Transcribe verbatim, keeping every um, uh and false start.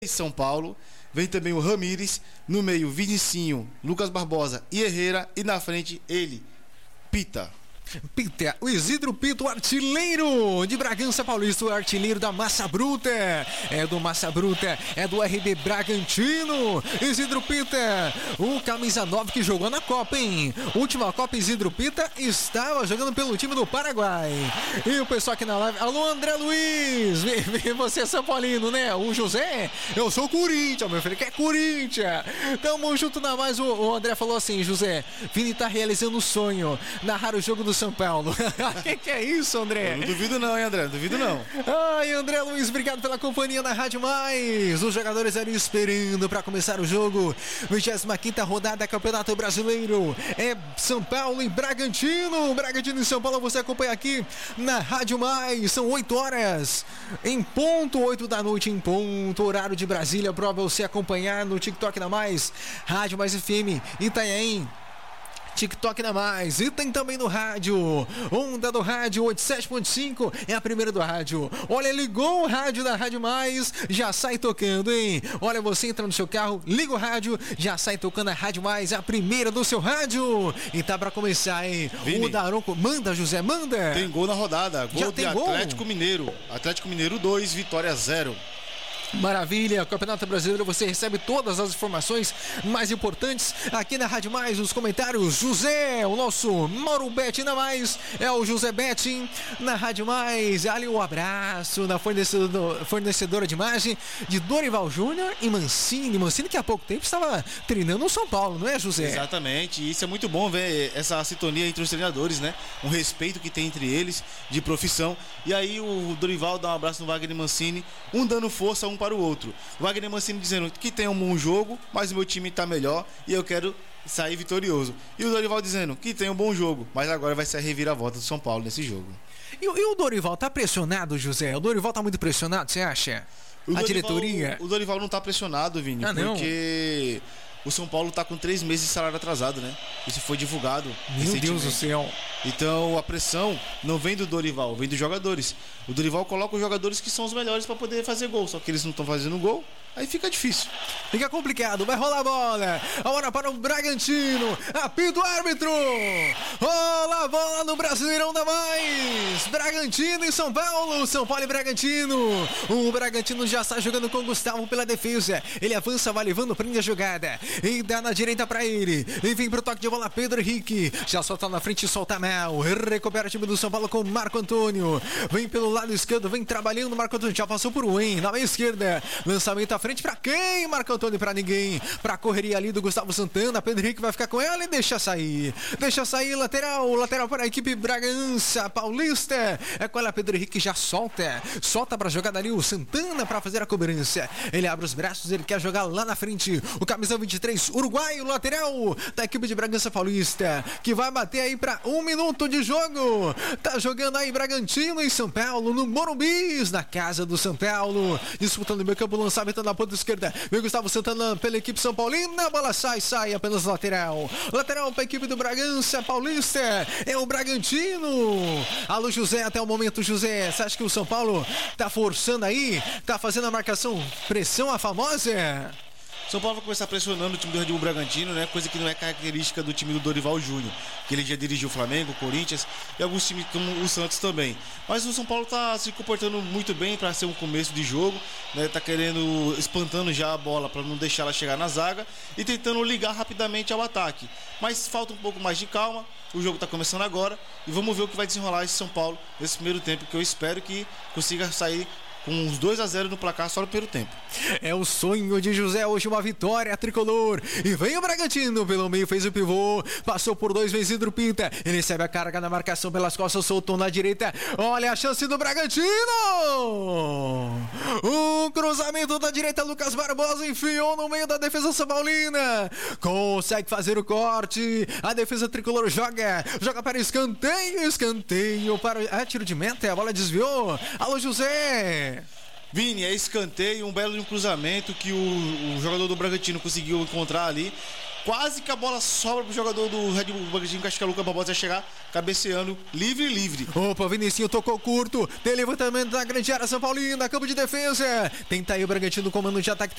São Paulo. Vem também o Ramires, no meio Vinicinho, Lucas Barbosa e Herrera, e na frente ele, Pita. Pita, o Isidro Pita, o artilheiro de Bragança Paulista, o artilheiro da Massa Bruta, é do Massa Bruta, é do R B Bragantino. Isidro Pita, o camisa nove que jogou na Copa, hein? Última Copa, Isidro Pita estava jogando pelo time do Paraguai. E o pessoal aqui na live, alô André Luiz, você é São Paulino, né? O José, eu sou Corinthians, meu filho, que é Corinthians. Tamo junto na mais, o, o André falou assim, José, Vini tá realizando o sonho, narrar o jogo do São Paulo. Que que é isso, André? Eu não duvido não, hein, André? Não duvido não. Ai, André Luiz, obrigado pela companhia na Rádio Mais. Os jogadores ali esperando para começar o jogo. vigésima quinta rodada, Campeonato Brasileiro. É São Paulo e Bragantino. Bragantino e São Paulo, você acompanha aqui na Rádio Mais. São oito horas em ponto, oito da noite em ponto. Horário de Brasília, para você acompanhar no TikTok da Mais. Rádio Mais F M, Itanhaém. TikTok na Mais, e tem também no rádio, onda do rádio oitenta e sete ponto cinco, é a primeira do rádio. Olha, ligou o rádio da Rádio Mais, já sai tocando, hein? Olha, você entra no seu carro, liga o rádio, já sai tocando a Rádio Mais, é a primeira do seu rádio. E tá pra começar, hein? Vini, o Daronco, manda, José, manda. Tem gol na rodada, gol já de Atlético gol? Mineiro, Atlético Mineiro dois, Vitória zero. Maravilha, Campeonato Brasileiro, você recebe todas as informações mais importantes aqui na Rádio Mais, os comentários. José, o nosso Mauro Betting na Mais, é o José Betting na Rádio Mais. Ali o um abraço na fornecedor, fornecedora de imagem de Dorival Júnior e Mancini. Mancini que há pouco tempo estava treinando no São Paulo, não é, José? Exatamente, e isso é muito bom ver essa sintonia entre os treinadores, né? Um respeito que tem entre eles, de profissão. E aí o Dorival dá um abraço no Wagner Mancini, um dando força, um para o outro. O Wagner Mancini dizendo que tem um bom jogo, mas o meu time está melhor e eu quero sair vitorioso. E o Dorival dizendo que tem um bom jogo, mas agora vai ser a reviravolta do São Paulo nesse jogo. E, e o Dorival tá pressionado, José? O Dorival tá muito pressionado, você acha? O a Dorival, diretoria? O Dorival não tá pressionado, Vini, ah, porque o São Paulo tá com três meses de salário atrasado, né? Isso foi divulgado. Meu Deus do céu. Então a pressão não vem do Dorival, vem dos jogadores. O Dorival coloca os jogadores que são os melhores para poder fazer gol, só que eles não estão fazendo gol. Aí fica difícil. Fica complicado, vai rolar a bola. Agora para o Bragantino. Apito o árbitro. Rola a bola no Brasileirão da Mais. Bragantino e São Paulo. São Paulo e Bragantino. O Bragantino já está jogando com o Gustavo pela defesa. Ele avança, vai levando, prende a jogada. E dá na direita para ele. E vem pro toque de bola Pedro Henrique. Já solta na frente e solta mal. Recupera o time do São Paulo com Marco Antônio. Vem pelo lado esquerdo, vem trabalhando. Marco Antônio já passou por um, na meia esquerda. Lançamento à frente pra quem? Marco Antônio pra ninguém. Pra correria ali do Gustavo Santana. Pedro Henrique vai ficar com ela e deixa sair. Deixa sair, lateral. Lateral para a equipe Bragança Paulista. É com ela, Pedro Henrique já solta. Solta pra jogada ali o Santana pra fazer a cobrança. Ele abre os braços, ele quer jogar lá na frente. O camisa vinte e três, uruguaio, lateral da equipe de Bragança Paulista. Que vai bater aí pra um minuto de jogo. Tá jogando aí Bragantino e São Paulo no Morumbi, na casa do São Paulo. Disputando o meio campo, lançamento na ponta esquerda. Vem Gustavo Santana pela equipe São Paulina. A bola sai, sai apenas lateral. Lateral para a equipe do Bragança Paulista. É o Bragantino. Alô, José, até o momento, José. Você acha que o São Paulo tá forçando aí? Tá fazendo a marcação, pressão a famosa? São Paulo vai começar pressionando o time do Red Bull Bragantino, né? Coisa que não é característica do time do Dorival Júnior, que ele já dirigiu o Flamengo, o Corinthians e alguns times como o Santos também. Mas o São Paulo tá se comportando muito bem para ser um começo de jogo, né? Tá querendo, espantando já a bola para não deixar ela chegar na zaga e tentando ligar rapidamente ao ataque. Mas falta um pouco mais de calma. O jogo tá começando agora e vamos ver o que vai desenrolar esse São Paulo nesse primeiro tempo, que eu espero que consiga sair com uns dois a zero no placar só no primeiro tempo. É o sonho de José, hoje uma vitória tricolor. E vem o Bragantino pelo meio, fez o pivô. Passou por dois, Isidro Pita. Ele recebe a carga na marcação pelas costas, soltou na direita. Olha a chance do Bragantino. Um cruzamento da direita, Lucas Barbosa enfiou no meio da defesa São Paulina. Consegue fazer o corte. A defesa tricolor joga. Joga para escanteio, escanteio para... Ah, tiro de meta, a bola desviou. Alô, José. Vini, é escanteio, um belo de um cruzamento que o, o jogador do Bragantino conseguiu encontrar ali. Quase que a bola sobra pro jogador do Red Bull Bragantino, que acho que é o Lucas Barbosa vai chegar cabeceando, livre, livre. Opa, Vinicinho tocou curto, tem levantamento da grande área São Paulina, campo de defesa. Tenta aí o Bragantino, comando de ataque.